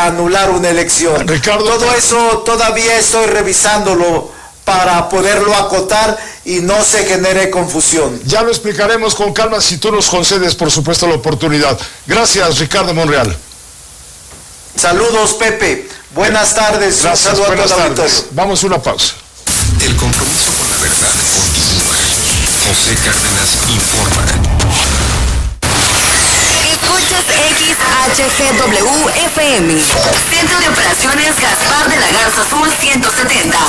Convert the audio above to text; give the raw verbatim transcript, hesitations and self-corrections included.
anular una elección. Ricardo, todo eso todavía estoy revisándolo para poderlo acotar y no se genere confusión. Ya lo explicaremos con calma si tú nos concedes, por supuesto, la oportunidad. Gracias, Ricardo Monreal. Saludos, Pepe. Buenas tardes. Gracias, un saludo buenas a todo el tardes. auditorio. Vamos a una pausa. El compromiso con la verdad continúa. José Cárdenas informa. Escuchas X H G W F M. Centro de Operaciones Gaspar de la Garza Azul ciento setenta.